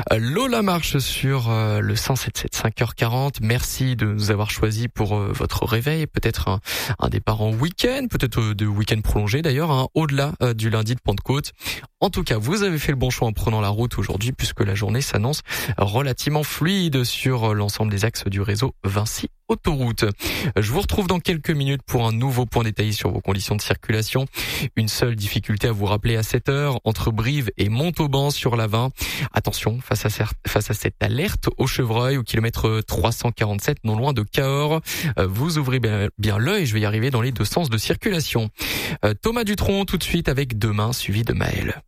Lola marche sur le 177 5h40. Merci de nous avoir choisi pour votre réveil. Peut-être un départ en week-end, peut-être de week-end prolongé d'ailleurs, au-delà du lundi de Pentecôte. En tout cas, vous avez fait le bon choix en prenant la route aujourd'hui puisque la journée s'annonce relativement fluide sur l'ensemble des axes du réseau Vinci Autoroute. Je vous retrouve dans quelques minutes pour un nouveau point détaillé sur vos conditions de circulation. Une seule difficulté à vous rappeler à 7h entre Brive et Montauban sur l'A20. Attention, face à cette alerte au chevreuil au kilomètre 347 non loin de Cahors. Vous ouvrez bien l'œil, je vais y arriver dans les deux sens de circulation. Thomas Dutronc tout de suite avec Demain suivi de Maël.